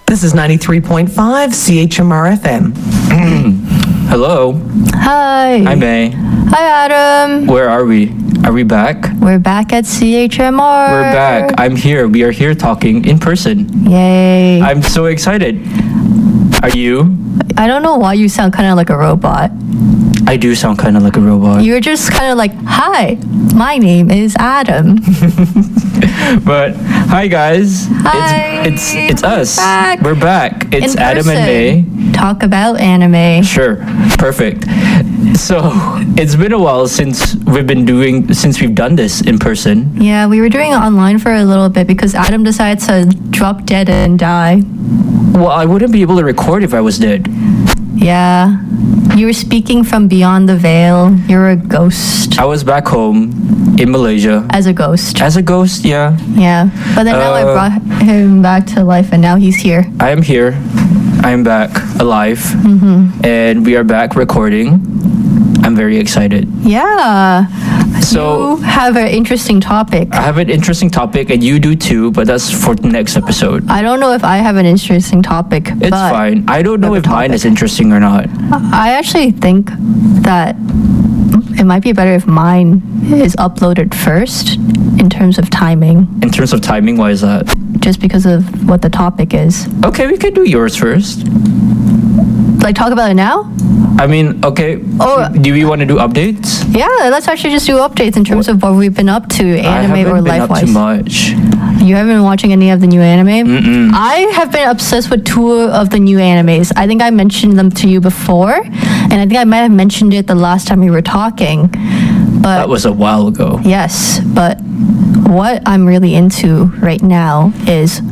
This is 93.5 CHMR FM. Hello. Hi. Hi, May. Hi, Adam. Where are we? Are we back? We're back at CHMR. We're back. I'm here. We are here talking in person. Yay. I'm so excited. Are you? I don't know why you sound kind of like a robot. I do sound kind of like a robot. You're just kind of like, hi, my name is Adam. But hi, guys. Hi. It's us. Back. We're back. It's In Adam and May. person. Talk about anime. Sure. Perfect. So it's been a while since we've done this in person. Yeah, we were doing it online for a little bit because Adam decided to drop dead and die. Well, I wouldn't be able to record if I was dead. Yeah. You were speaking from beyond the veil. You're a ghost. I was back home in Malaysia. As a ghost. As a ghost, yeah. Yeah. But then now I brought him back to life and now he's here. I am here. I am back alive. And we are back recording. I'm very excited. Yeah. So you have an interesting topic. I have an interesting topic and you do too, but that's for the next episode. I don't know if I have an interesting topic. It's but fine. I don't know have if a mine topic. is interesting or not. I actually think that it might be better if mine is uploaded first in terms of timing, In terms of timing, why is that? just because of what the topic is. Okay, we can do yours first. Like, talk about it now? I mean, okay. Oh. Do we want to do updates? Yeah, let's actually just do updates in terms of what we've been up to, I anime haven't or been up too life-wise. much. You haven't been watching any of the new anime? I have been obsessed with two of the new animes. I think I mentioned them to you before, and I think I might have mentioned it the last time we were talking. But That was a while ago. yes, but what I'm really into right now is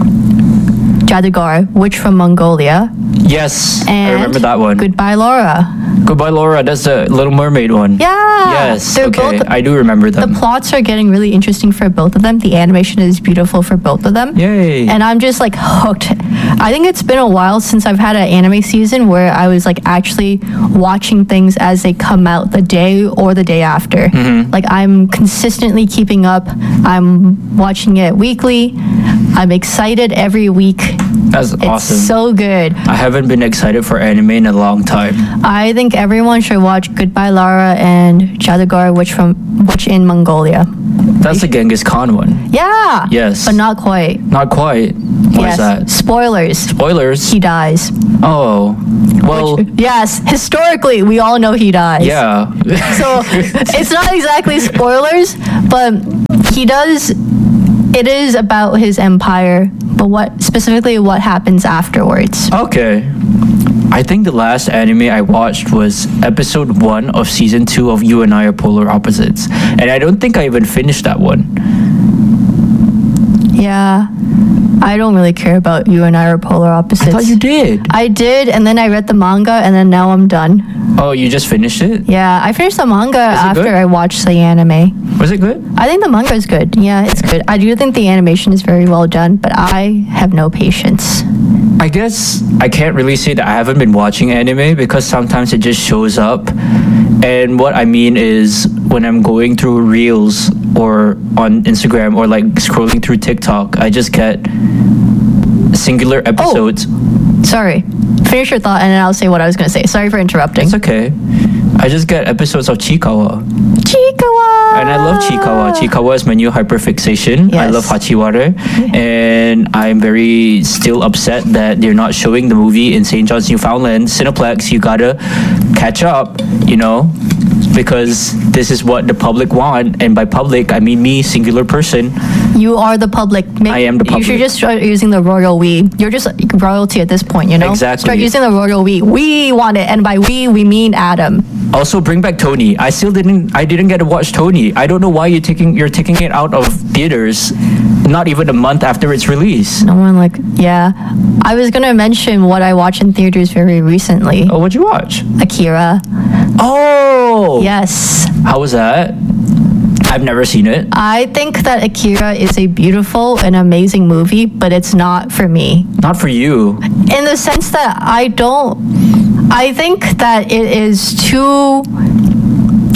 Jadugar, Witch from Mongolia, Yes, and I remember that one. Goodbye Laura. Goodbye, Laura. That's the Little Mermaid one. Yeah. Yes. They're Okay. both- I do remember The them. plots are getting really interesting for both of them. The animation is beautiful for both of them. Yay. And I'm just like hooked. I think it's been a while since I've had an anime season where I was like actually watching things as they come out the day or the day after. Like I'm consistently keeping up. I'm watching it weekly. I'm excited every week. That's It's awesome. so good. I haven't been excited for anime in a long time. I think everyone should watch Goodbye Lara and Jadugar, Witch in Mongolia. That's the Genghis Khan one. Yeah. Yes. But not quite. Not quite. What is yes. that? Spoilers. Spoilers. He dies. Oh. Well, Yes, historically, we all know he dies. yeah. So it's not exactly spoilers, but he does. It is about his empire, but what happens afterwards. Okay. I think the last anime I watched was episode 1 of season 2 of You and I Are Polar Opposites. And I don't think I even finished that one. Yeah, I don't really care about You and I Are Polar Opposites. I thought you did. I did, and then I read the manga, and then now I'm done. Oh, you just finished it? Yeah, I finished the manga after good? I watched the anime. Was it good? I think the manga is good. Yeah, it's good. I do think the animation is very well done, but I have no patience. I guess I can't really say that I haven't been watching anime because sometimes it just shows up. And what I mean is when I'm going through Reels or on Instagram or like scrolling through TikTok, I just get singular episodes. Sorry. Finish your thought and then I'll say what I was going to say. Sorry for interrupting. It's okay. I just get episodes of Chikawa. Chikawa! And I love Chikawa. Chikawa is my new hyperfixation. I Yes. love Hachiwara. And I'm very still upset that they're not showing the movie in St. John's, Newfoundland. Cineplex, you gotta catch up, you know? Because this is what the public want. And by public, I mean me, singular person. You are the public. I am the You should public. just start using the royal we. You're just royalty at this point, you know? Exactly. Start using the royal we. We want it. And by we mean Adam. Also, bring back Tony. I didn't get to watch Tony. I don't know why you're taking it out of theaters not even a month after its release. No one yeah. I was going to mention what I watched in theaters very recently. Oh, what'd you watch? Akira. Oh! Yes. How was that? I've never seen it. I think that Akira is a beautiful and amazing movie, but it's not for me. Not for you. In the sense that I think that it is too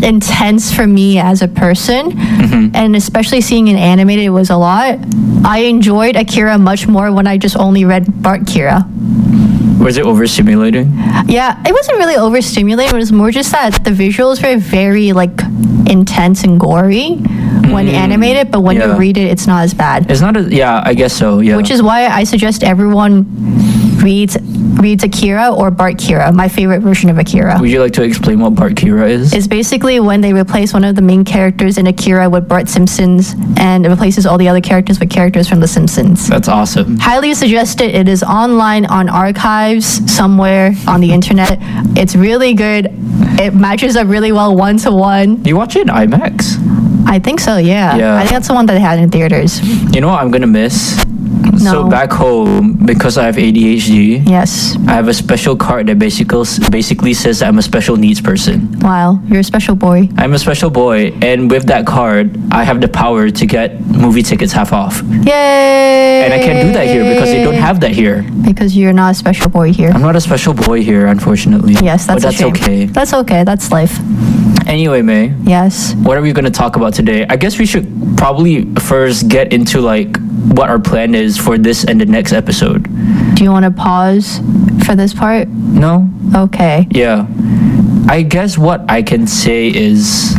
intense for me as a person, and especially seeing it animated was a lot. I enjoyed Akira much more when I just only read Bart Kira. Was it overstimulating? Yeah, it wasn't really overstimulating. It was more just that the visuals were very like intense and gory when animated, but when you Yeah. read it, it's not as bad. It's not a, yeah, I guess so, yeah. Which is why I suggest everyone reads Akira or Bart Kira, my favorite version of Akira. Would you like to explain what Bart Kira is? It's basically when they replace one of the main characters in Akira with Bart Simpsons, and it replaces all the other characters with characters from The Simpsons. That's awesome. Highly suggest it. It is online on archives somewhere on the internet. It's really good. It matches up really well one-to-one. You watch it in IMAX? I think so, yeah. Yeah. I think that's the one that they had in theaters. You know what I'm gonna miss? So No. back home, because I have ADHD, Yes. I have a special card that basically says I'm a special needs person. Wow, you're a special boy. I'm a special boy, and with that card, I have the power to get movie tickets half off. Yay! And I can't do that here because they don't have that here. Because you're not a special boy here. I'm not a special boy here, unfortunately. Yes, that's but that's a shame. okay. That's okay. That's life. Anyway, May, Yes. what are we going to talk about today? I guess we should probably first get into like what our plan is for this and the next episode. Do you want to pause for this part? No? Okay. Yeah. I guess what I can say is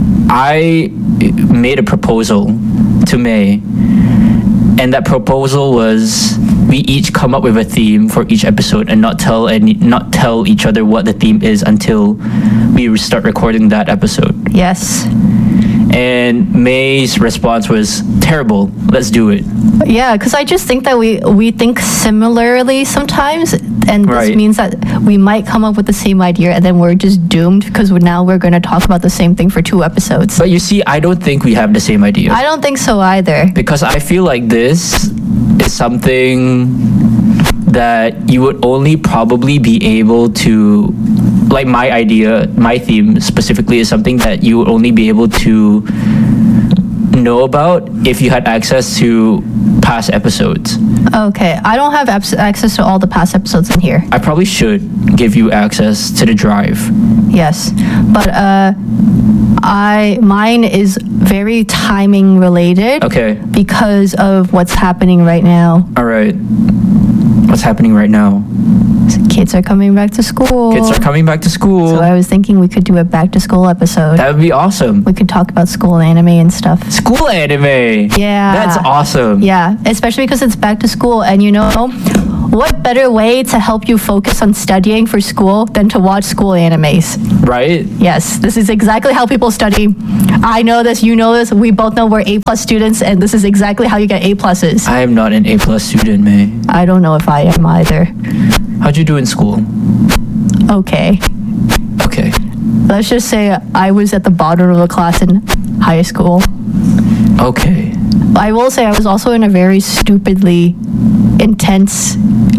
I made a proposal to May, and that proposal was we each come up with a theme for each episode and not tell each other what the theme is until we start recording that episode. Yes. And May's response was terrible. Let's do it. Yeah, because I just think that we think similarly sometimes, and this Right. means that we might come up with the same idea, and then we're just doomed because now we're going to talk about the same thing for 2 episodes. But you see, I don't think we have the same idea. I don't think so either. Because I feel like this is something that you would only probably be able to, like my idea, my theme specifically is something that you would only be able to know about if you had access to past episodes. Okay, I don't have access to all the past episodes in here. I probably should give you access to the drive. Yes, but mine is very timing related. Okay, Because of what's happening right now. all right. What's happening right now? Kids are coming back to school. Kids are coming back to school. So I was thinking we could do a back to school episode. That would be awesome. We could talk about school anime and stuff. School anime. Yeah. That's awesome. Yeah, especially because it's back to school, and you know, what better way to help you focus on studying for school than to watch school animes? Right? Yes, this is exactly how people study. I know this, you know this, we both know we're A+ students, and this is exactly how you get A+. I am not an A+ student, May. I don't know if I am either. How'd you do in school? Okay. Okay. Let's just say I was at the bottom of the class in high school. Okay. I will say I was also in a very stupidly intense,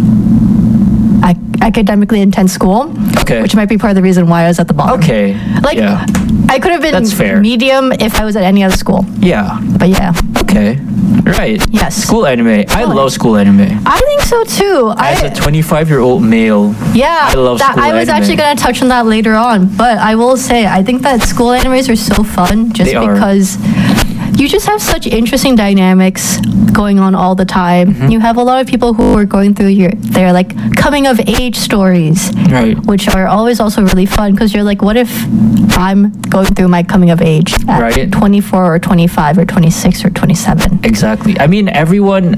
academically intense school. Okay. Which might be part of the reason why I was at the bottom. Okay. Like, yeah. I could have been That's fair. medium if I was at any other school. Yeah. But yeah, Okay. Right. Yes. School anime. I School love school anime. I think so too. As a 25-year-old male, Yeah, I love school I was anime. actually going to touch on that later on, but I will say I think that school animes are so fun just They are. because you just have such interesting dynamics going on all the time. Mm-hmm. You have a lot of people who are going through their like coming of age stories, right? which are always also really fun because you're like, what if I'm going through my coming of age at Right. 24 or 25 or 26 or 27? Exactly. I mean, everyone.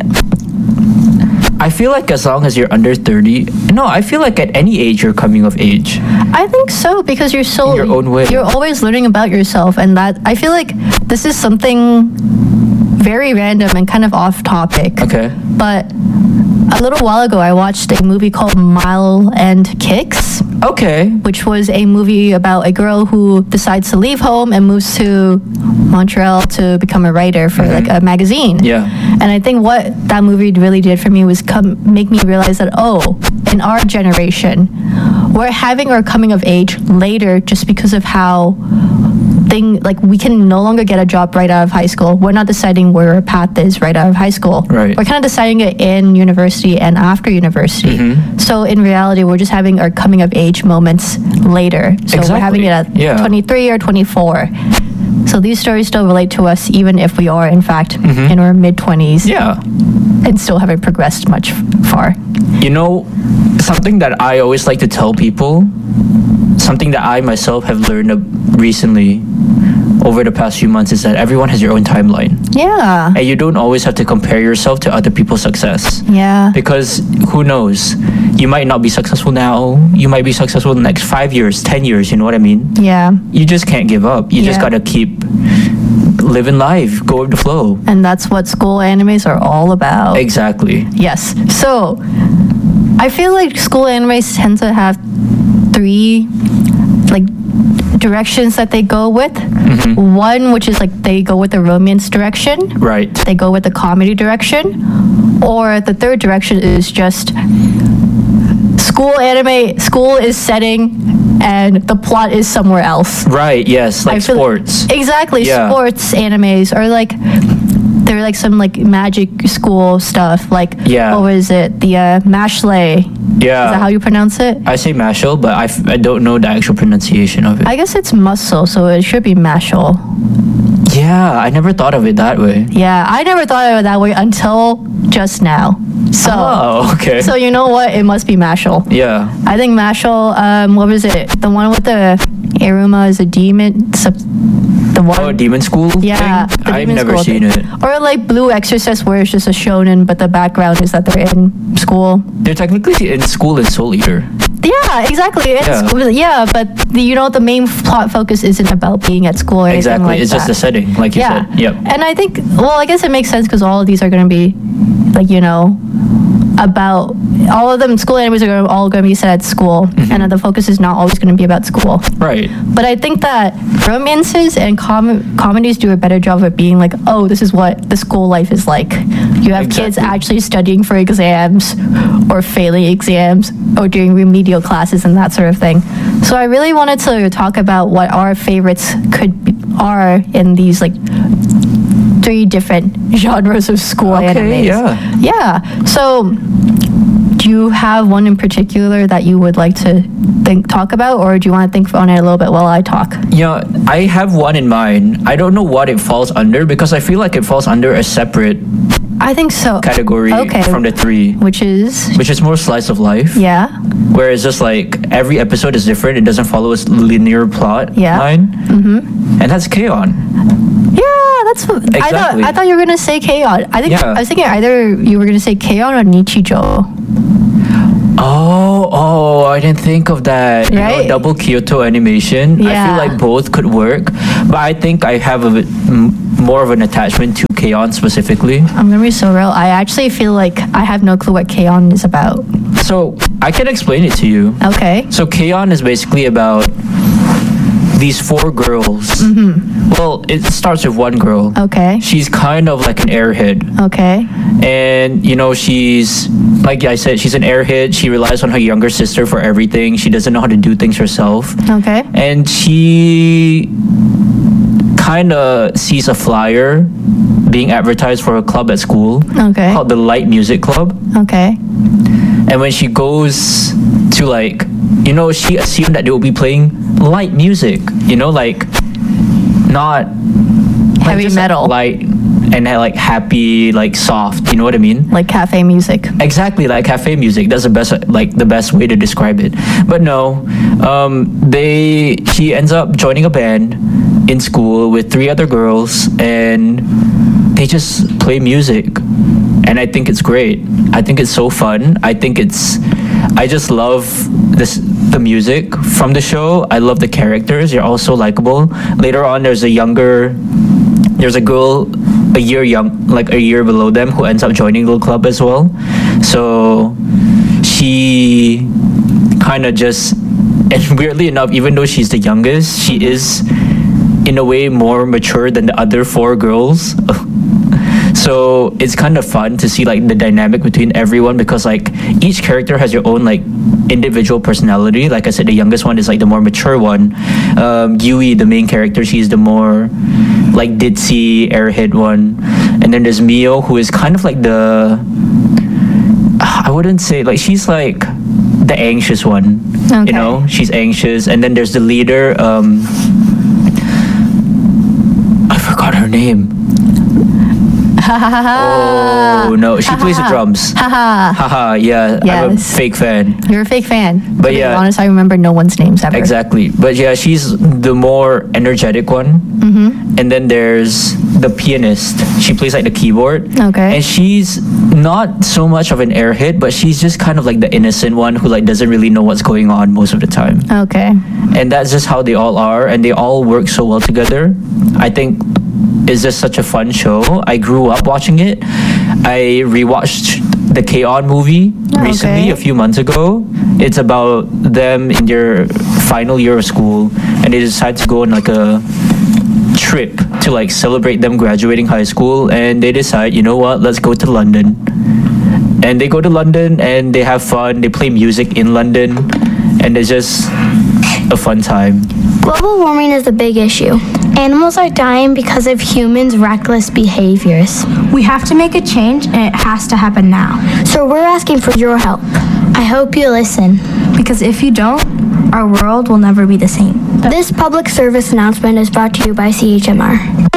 I feel like as long as you're under 30, no, I feel like at any age you're coming of age. I think so because you're so In your own way. You're always learning about yourself, and that I feel like this is something very random and kind of off topic. Okay. But a little while ago, I watched a movie called Mile and Kicks, Okay. which was a movie about a girl who decides to leave home and moves to Montreal to become a writer for like a magazine. Yeah. And I think what that movie really did for me was make me realize that, in our generation, we're having our coming of age later just because of how thing, like we can no longer get a job right out of high school. We're not deciding where our path is right out of high school. Right. We're kind of deciding it in university and after university. So in reality, we're just having our coming of age moments later. So we're having it at 23 or 24. So these stories still relate to us even if we are in fact in our mid 20s. Yeah. And still haven't progressed much far. You know, something that I always like to tell people, something that I myself have learned recently over the past few months, is that everyone has your own timeline. Yeah. And you don't always have to compare yourself to other people's success. Yeah. Because who knows? You might not be successful now. You might be successful in the next 5 years, 10 years, you know what I mean? Yeah. You just can't give up. You just gotta keep living life, go with the flow. And that's what school animes are all about. Exactly. Yes. So I feel like school animes tend to have three like directions that they go with. One, which is like they go with the romance direction. Right. They go with the comedy direction. Or the third direction is just school anime, school is setting and the plot is somewhere else. Right, yes, like I feel sports. Exactly, Yeah. sports animes, or like they're like some like magic school stuff. Like Yeah. what was it? The Mashley. Yeah. Is that how you pronounce it? I say mashal, but I don't know the actual pronunciation of it. I guess it's muscle, so it should be mashal. Yeah, I never thought of it that way. Yeah, I never thought of it that way until just now. So, Oh, okay. so you know what? It must be mashal. Yeah. I think mashal. What was it? The one with the Iruma is a demon. The one. Oh, Demon School Yeah, thing? the I've Demon never School seen thing. it. Or like Blue Exorcist, where it's just a shonen, but the background is that they're in school. They're technically in school in Soul Eater. Yeah, exactly. Yeah. Yeah, but the main plot focus isn't about being at school or anything Exactly. like It's that. just the setting, like you Yeah. said. Yep. And I think, well, I guess it makes sense because all of these are going to be, like, about all of them. School animes are all going to be set at school, and the focus is not always going to be about school. Right. But I think that romances and comedies do a better job of being like, oh, this is what the school life is like. You have kids Exactly. actually studying for exams or failing exams or doing remedial classes and that sort of thing. So I really wanted to talk about what our favorites are in these like three different genres of school animes. yeah. Yeah. So do you have one in particular that you would like to talk about, or do you want to think on it a little bit while I talk? Yeah, I have one in mind. I don't know what it falls under because I feel like it falls under a separate I think so. category Okay. from the three, Which is, which is more slice of life. yeah. Where it's just like every episode is different. It doesn't follow a linear plot Yeah. line. And that's K-On! Yeah, that's what Exactly. I thought you were gonna say K-On! I think Yeah. I was thinking either you were gonna say K-On! Or Nichijo. Oh, I didn't think of that. You know, Right? double Kyoto animation. I Yeah. feel like both could work, but I think I have a bit more of an attachment to K-On! Specifically. I'm gonna be so real. I actually feel like I have no clue what K-On! Is about. So I can explain it to you. Okay. So K-On! Is basically about these four girls. Well, it starts with one girl. Okay. She's kind of like an airhead. Okay. And, she's, like I said, she's an airhead. She relies on her younger sister for everything. She doesn't know how to do things herself. Okay. And she kind of sees a flyer being advertised for a club at school Okay. called the Light Music Club. Okay. And when she goes to she assumed that they will be playing light music, like not Heavy just, like, metal. light and like happy, like soft, you know what I mean? Like cafe music. Exactly, like cafe music. That's the best way to describe it. But no, she ends up joining a band in school with three other girls, and they just play music. And I think it's great. I think it's so fun. I just love the music from the show. I love the characters. They're all so likable. Later on, there's a girl a year below them who ends up joining the club as well. So she kind of just, and weirdly enough, even though she's the youngest, she is in a way more mature than the other four girls. So it's kind of fun to see like the dynamic between everyone, because like each character has your own like individual personality. Like I said, the youngest one is like the more mature one. Yui, the main character, she's the more like ditzy, airhead one. And then there's Mio, who is kind of like the, I wouldn't say, like she's like the anxious one. Okay. You know, she's anxious. And then there's the leader. I forgot her name. Oh no, she plays the drums. Haha, yeah, I'm a Yes. fake fan. You're a fake fan. But To be yeah. honest, I remember no one's names ever. Exactly. But yeah, she's the more energetic one. Mm-hmm. And then there's the pianist. She plays like the keyboard. Okay. And she's not so much of an airhead, but she's just kind of like the innocent one who like doesn't really know what's going on most of the time. Okay. And that's just how they all are, and they all work so well together. I think it's just such a fun show. I grew up watching it. I rewatched the K-On! Movie recently, Okay. a few months ago. It's about them in their final year of school, and they decide to go on like a trip to like celebrate them graduating high school, and they decide, you know what, let's go to London. And they go to London and they have fun. They play music in London, and it's just a fun time. Global warming is a big issue. Animals are dying because of humans' reckless behaviors. We have to make a change, and it has to happen now. So we're asking for your help. I hope you listen. Because if you don't, our world will never be the same. This public service announcement is brought to you by CHMR.